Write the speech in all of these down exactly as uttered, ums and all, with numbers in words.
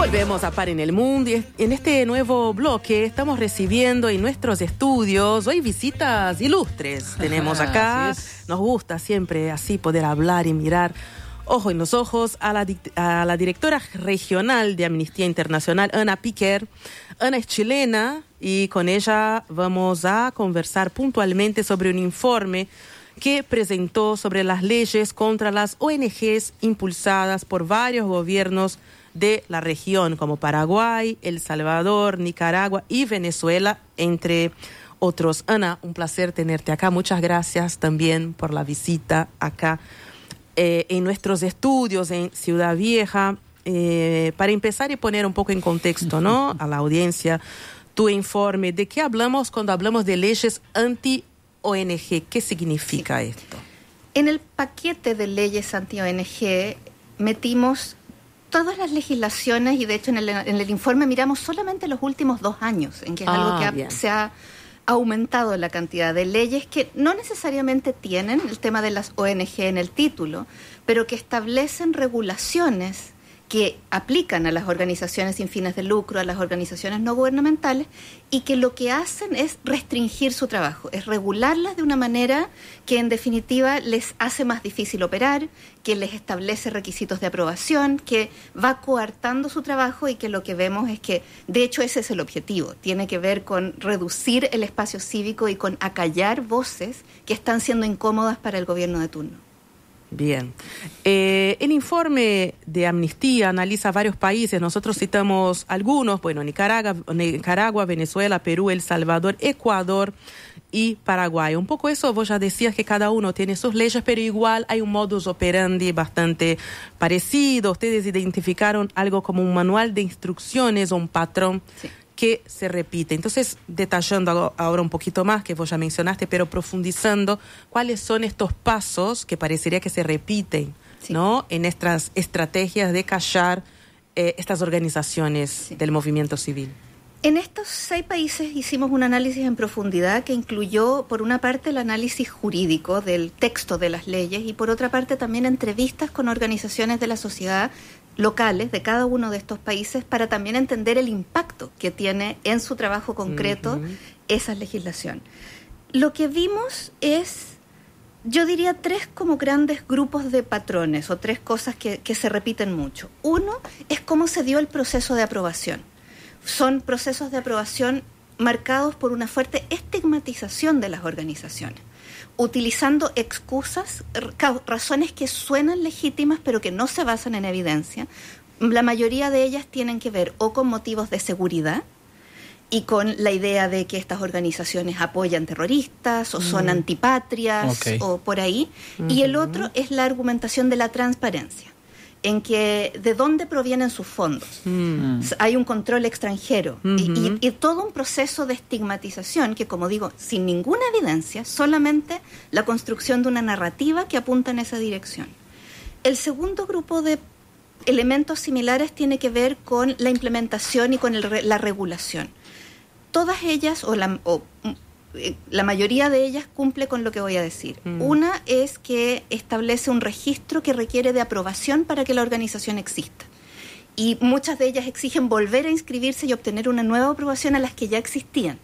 Volvemos a Par en el Mundo y en este nuevo bloque estamos recibiendo en nuestros estudios hoy visitas ilustres. Tenemos acá, nos gusta siempre así poder hablar y mirar ojo en los ojos a la, a la directora regional de Amnistía Internacional, Ana Piquer. Ana es chilena y con ella vamos a conversar puntualmente sobre un informe que presentó sobre las leyes contra las O N Ges impulsadas por varios gobiernos de la región, como Paraguay, El Salvador, Nicaragua y Venezuela, entre otros. Ana, un placer tenerte acá. Muchas gracias también por la visita acá eh, en nuestros estudios en Ciudad Vieja. Eh, para empezar y poner un poco en contexto, ¿no?, a la audiencia, tu informe, ¿de qué hablamos cuando hablamos de leyes anti-O N G? ¿Qué significa sí. esto? En el paquete de leyes anti-O N G metimos todas las legislaciones y de hecho en el, en el informe miramos solamente los últimos dos años, en que es ah, algo que ha, se ha aumentado la cantidad de leyes que no necesariamente tienen el tema de las O N G en el título, pero que establecen regulaciones que aplican a las organizaciones sin fines de lucro, a las organizaciones no gubernamentales, y que lo que hacen es restringir su trabajo, es regularlas de una manera que en definitiva les hace más difícil operar, que les establece requisitos de aprobación, que va coartando su trabajo y que lo que vemos es que, de hecho, ese es el objetivo, tiene que ver con reducir el espacio cívico y con acallar voces que están siendo incómodas para el gobierno de turno. Bien. Eh, el informe de Amnistía analiza varios países. Nosotros citamos algunos, bueno, Nicaragua, Nicaragua, Venezuela, Perú, El Salvador, Ecuador y Paraguay. Un poco eso, vos ya decías que cada uno tiene sus leyes, pero igual hay un modus operandi bastante parecido. Ustedes identificaron algo como un manual de instrucciones o un patrón sí. que se repite. Entonces, detallando ahora un poquito más, que vos ya mencionaste, pero profundizando, ¿cuáles son estos pasos que parecería que se repiten, sí. ¿no?, en estas estrategias de callar eh, estas organizaciones sí. del movimiento civil? En estos seis países hicimos un análisis en profundidad que incluyó, por una parte, el análisis jurídico del texto de las leyes y, por otra parte, también entrevistas con organizaciones de la sociedad locales de cada uno de estos países para también entender el impacto que tiene en su trabajo concreto uh-huh. esa legislación. Lo que vimos es, yo diría, tres como grandes grupos de patrones o tres cosas que, que se repiten mucho. Uno es cómo se dio el proceso de aprobación. Son procesos de aprobación marcados por una fuerte estigmatización de las organizaciones, utilizando excusas, razones que suenan legítimas pero que no se basan en evidencia. La mayoría de ellas tienen que ver o con motivos de seguridad y con la idea de que estas organizaciones apoyan terroristas o son mm. antipatrias okay. o por ahí. Uh-huh. Y el otro es la argumentación de la transparencia, en que de dónde provienen sus fondos. Mm. Hay un control extranjero uh-huh. y, y, y todo un proceso de estigmatización que, como digo, sin ninguna evidencia, solamente la construcción de una narrativa que apunta en esa dirección. El segundo grupo de elementos similares tiene que ver con la implementación y con el, la regulación. Todas ellas, o la... O, la mayoría de ellas cumple con lo que voy a decir. Mm. Una es que establece un registro que requiere de aprobación para que la organización exista. Y muchas de ellas exigen volver a inscribirse y obtener una nueva aprobación a las que ya existían.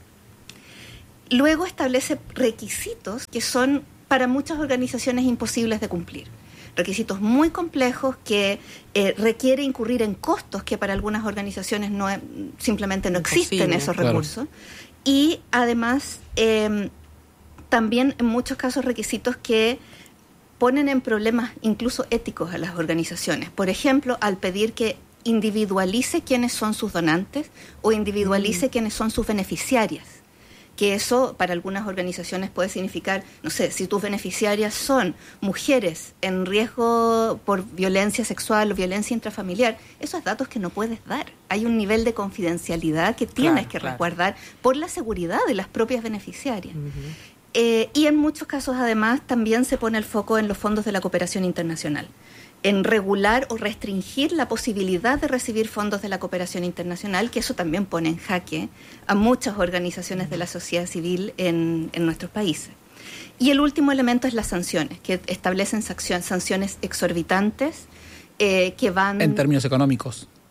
Luego establece requisitos que son para muchas organizaciones imposibles de cumplir. Requisitos muy complejos que eh, requiere incurrir en costos que para algunas organizaciones no simplemente no Imposible, existen esos claro. recursos. Y además, eh, también en muchos casos requisitos que ponen en problemas incluso éticos a las organizaciones. Por ejemplo, al pedir que individualice quiénes son sus donantes o individualice mm. quiénes son sus beneficiarias. Que eso para algunas organizaciones puede significar, no sé, si tus beneficiarias son mujeres en riesgo por violencia sexual o violencia intrafamiliar, esos datos que no puedes dar. Hay un nivel de confidencialidad que tienes claro, que claro. resguardar por la seguridad de las propias beneficiarias. Uh-huh. Eh, y en muchos casos, además, también se pone el foco en los fondos de la cooperación internacional, en regular o restringir la posibilidad de recibir fondos de la cooperación internacional, que eso también pone en jaque a muchas organizaciones de la sociedad civil en, en nuestros países. Y el último elemento es las sanciones, que establecen sanciones exorbitantes eh, que van... En términos económicos.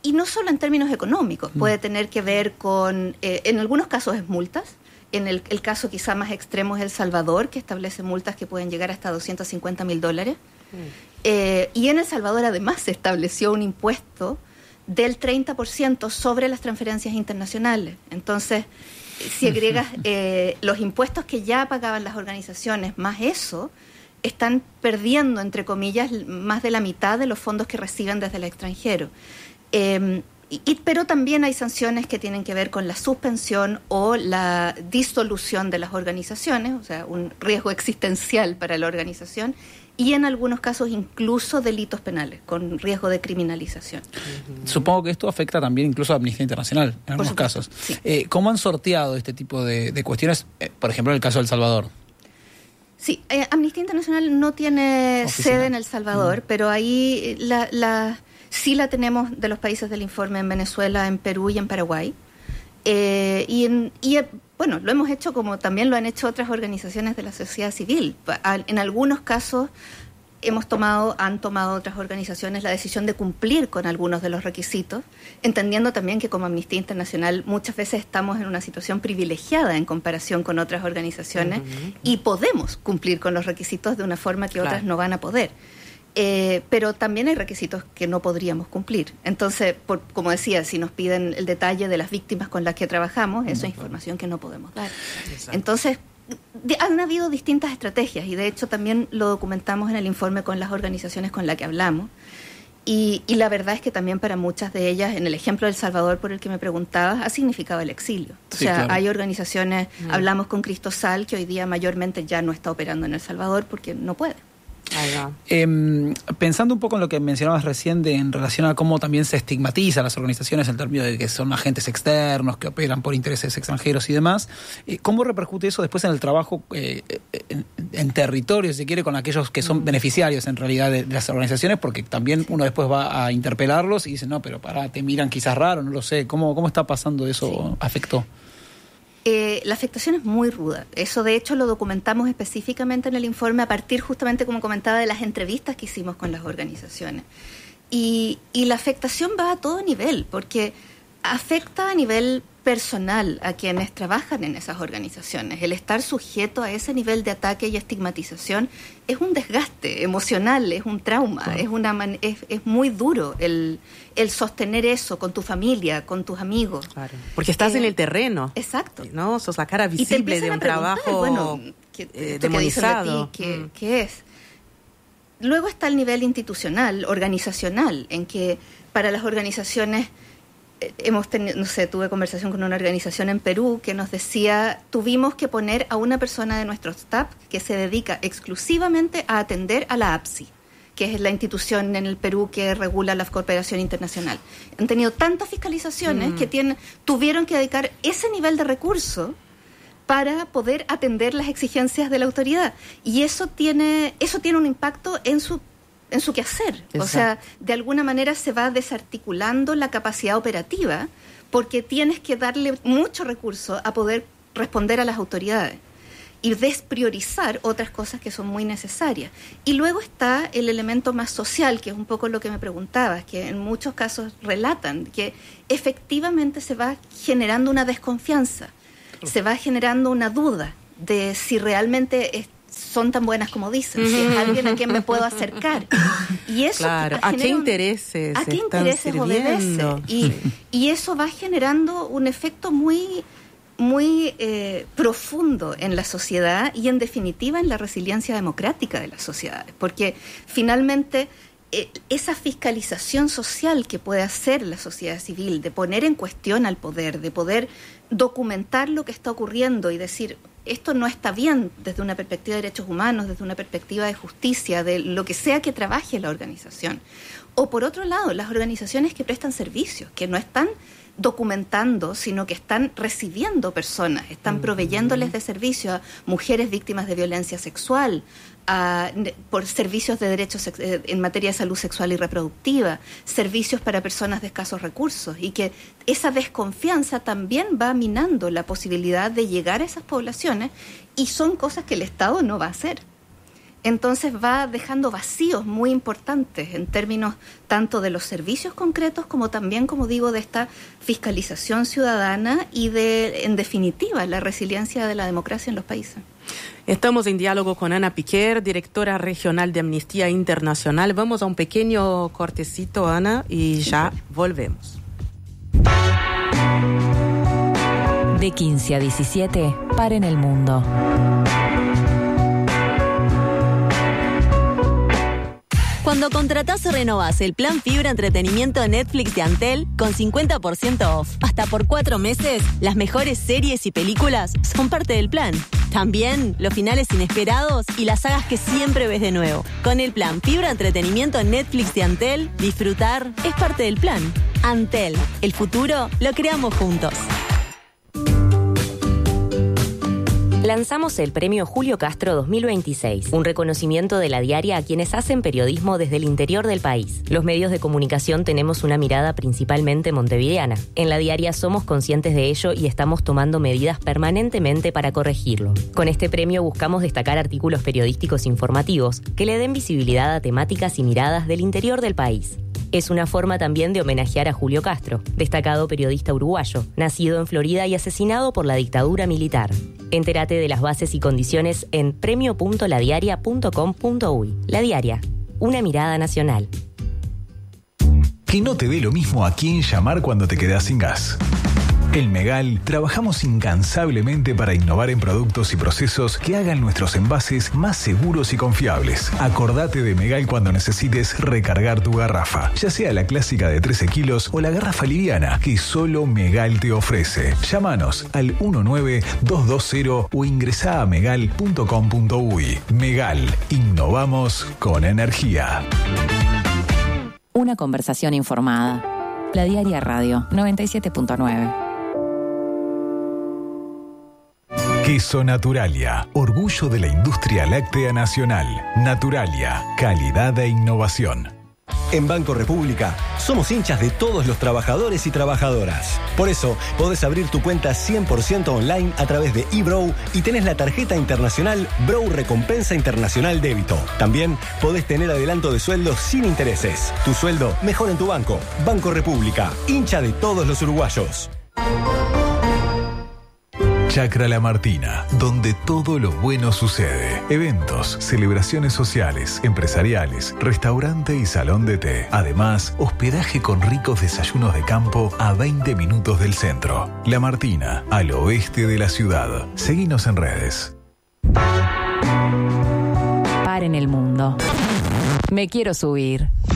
y no solo en términos económicos, puede tener que ver con, eh, en algunos casos es multas. En el, el caso quizá más extremo es El Salvador, que establece multas que pueden llegar hasta doscientos cincuenta mil dólares. Mm. Eh, y en El Salvador además se estableció un impuesto del treinta por ciento sobre las transferencias internacionales. Entonces, si agregas eh, los impuestos que ya pagaban las organizaciones más eso, están perdiendo, entre comillas, más de la mitad de los fondos que reciben desde el extranjero. Eh, Y, pero también hay sanciones que tienen que ver con la suspensión o la disolución de las organizaciones, o sea, un riesgo existencial para la organización, y en algunos casos incluso delitos penales, con riesgo de criminalización. Uh-huh. Supongo que esto afecta también incluso a Amnistía Internacional, en algunos casos. Sí. Eh, ¿Cómo han sorteado este tipo de, de cuestiones, eh, por ejemplo, en el caso de El Salvador? Sí, eh, Amnistía Internacional no tiene Oficina. sede en El Salvador, uh-huh. pero ahí la... la sí la tenemos de los países del informe en Venezuela, en Perú y en Paraguay. Eh, y, en, y, bueno, lo hemos hecho como también lo han hecho otras organizaciones de la sociedad civil. En algunos casos hemos tomado, han tomado otras organizaciones la decisión de cumplir con algunos de los requisitos, entendiendo también que como Amnistía Internacional muchas veces estamos en una situación privilegiada en comparación con otras organizaciones uh-huh. y podemos cumplir con los requisitos de una forma que claro. otras no van a poder. Eh, pero también hay requisitos que no podríamos cumplir. Entonces, por, como decía, si nos piden el detalle de las víctimas con las que trabajamos, eso es información que no podemos dar. Exacto. Entonces, de, han habido distintas estrategias y de hecho también lo documentamos en el informe con las organizaciones con las que hablamos. Y, y la verdad es que también para muchas de ellas, en el ejemplo de El Salvador por el que me preguntabas, ha significado el exilio. O sí, sea, claro. hay organizaciones, mm. hablamos con Cristosal, que hoy día mayormente ya no está operando en El Salvador porque no puede. Eh, pensando un poco en lo que mencionabas recién de, en relación a cómo también se estigmatiza a las organizaciones en términos de que son agentes externos, que operan por intereses extranjeros y demás, eh, ¿cómo repercute eso después en el trabajo eh, en, en territorio, si se quiere, con aquellos que son beneficiarios en realidad de, de las organizaciones? Porque también uno después va a interpelarlos y dice, no, pero pará, te miran quizás raro, no lo sé. ¿Cómo, cómo está pasando eso? Sí. ¿Afectó? Eh, la afectación es muy ruda. Eso, de hecho, lo documentamos específicamente en el informe a partir, justamente, como comentaba, de las entrevistas que hicimos con las organizaciones. Y, y la afectación va a todo nivel, porque afecta a nivel personal a quienes trabajan en esas organizaciones. El estar sujeto a ese nivel de ataque y estigmatización es un desgaste emocional, es un trauma, claro. es, una man- es, es muy duro el, el sostener eso con tu familia, con tus amigos. Claro. Porque estás eh, en el terreno. Exacto. ¿No? Sos la cara visible de un trabajo bueno, ¿qué, eh, demonizado. De ti, ¿qué, mm. ¿Qué es? Luego está el nivel institucional, organizacional, en que para las organizaciones hemos tenido, no sé, tuve conversación con una organización en Perú que nos decía, tuvimos que poner a una persona de nuestro staff que se dedica exclusivamente a atender a la A P S I, que es la institución en el Perú que regula la cooperación internacional. Han tenido tantas fiscalizaciones mm. que tienen, tuvieron que dedicar ese nivel de recurso para poder atender las exigencias de la autoridad. Y eso tiene, eso tiene un impacto en su en su quehacer. Exacto. O sea, de alguna manera se va desarticulando la capacidad operativa porque tienes que darle mucho recurso a poder responder a las autoridades y despriorizar otras cosas que son muy necesarias. Y luego está el elemento más social, que es un poco lo que me preguntabas, que en muchos casos relatan que efectivamente se va generando una desconfianza, se va generando una duda de si realmente es son tan buenas como dicen, si es alguien a quien me puedo acercar. Y eso claro, ¿a qué intereses ¿A qué intereses obedece? Y, y eso va generando un efecto muy, muy eh, profundo en la sociedad y, en definitiva, en la resiliencia democrática de las sociedades. Porque, finalmente, eh, esa fiscalización social que puede hacer la sociedad civil, de poner en cuestión al poder, de poder documentar lo que está ocurriendo y decir, esto no está bien desde una perspectiva de derechos humanos, desde una perspectiva de justicia, de lo que sea que trabaje la organización. O por otro lado, las organizaciones que prestan servicios, que no están documentando, sino que están recibiendo personas, están proveyéndoles de servicio a mujeres víctimas de violencia sexual, a, por servicios de derechos en materia de salud sexual y reproductiva, servicios para personas de escasos recursos, y que esa desconfianza también va minando la posibilidad de llegar a esas poblaciones, y son cosas que el Estado no va a hacer. entonces va dejando vacíos muy importantes en términos tanto de los servicios concretos como también, como digo, de esta fiscalización ciudadana y de, en definitiva, la resiliencia de la democracia en los países. Estamos en diálogo con Ana Piquer, directora regional de Amnistía Internacional. Vamos a un pequeño cortecito, Ana, y ya volvemos. De quince a diecisiete, Paren el Mundo. Cuando contratás o renovás el plan Fibra Entretenimiento Netflix de Antel con cincuenta por ciento off hasta por cuatro meses, las mejores series y películas son parte del plan. También los finales inesperados y las sagas que siempre ves de nuevo. Con el plan Fibra Entretenimiento Netflix de Antel, disfrutar es parte del plan. Antel, el futuro lo creamos juntos. Lanzamos el Premio Julio Castro dos mil veintiséis, un reconocimiento de la diaria a quienes hacen periodismo desde el interior del país. Los medios de comunicación tenemos una mirada principalmente montevideana. En la diaria somos conscientes de ello y estamos tomando medidas permanentemente para corregirlo. Con este premio buscamos destacar artículos periodísticos informativos que le den visibilidad a temáticas y miradas del interior del país. Es una forma también de homenajear a Julio Castro, destacado periodista uruguayo, nacido en Florida y asesinado por la dictadura militar. Entérate de las bases y condiciones en premio punto la diaria punto com punto uy. La Diaria, una mirada nacional. Que no te dé lo mismo a quién llamar cuando te quedas sin gas. En Megal trabajamos incansablemente para innovar en productos y procesos que hagan nuestros envases más seguros y confiables. Acordate de Megal cuando necesites recargar tu garrafa, ya sea la clásica de trece kilos o la garrafa liviana que solo Megal te ofrece. Llámanos al uno nueve dos dos cero o ingresá a megal punto com punto uy. Megal, innovamos con energía. Una conversación informada. La Diaria Radio noventa y siete punto nueve. Queso Naturalia, orgullo de la industria láctea nacional. Naturalia, calidad e innovación. En Banco República somos hinchas de todos los trabajadores y trabajadoras. Por eso podés abrir tu cuenta cien por ciento online a través de eBrow y tenés la tarjeta internacional Brow Recompensa Internacional Débito. También podés tener adelanto de sueldo sin intereses. Tu sueldo mejor en tu banco. Banco República, hincha de todos los uruguayos. Chacra La Martina, donde todo lo bueno sucede. Eventos, celebraciones sociales, empresariales, restaurante y salón de té. Además, hospedaje con ricos desayunos de campo a veinte minutos del centro. La Martina, al oeste de la ciudad. Seguinos en redes. Paren el Mundo. Me quiero subir.